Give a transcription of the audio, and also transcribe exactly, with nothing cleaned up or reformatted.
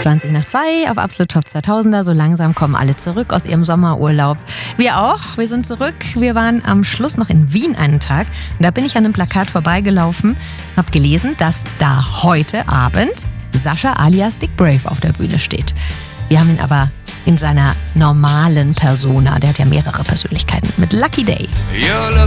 zwanzig nach zwei auf Absolut Top zweitausender. So langsam kommen alle zurück aus ihrem Sommerurlaub. Wir auch. Wir sind zurück. Wir waren am Schluss noch in Wien einen Tag. Und da bin ich an einem Plakat vorbeigelaufen, habe gelesen, dass da heute Abend Sascha alias Dick Brave auf der Bühne steht. Wir haben ihn aber in seiner normalen Persona, der hat ja mehrere Persönlichkeiten, mit Lucky Day.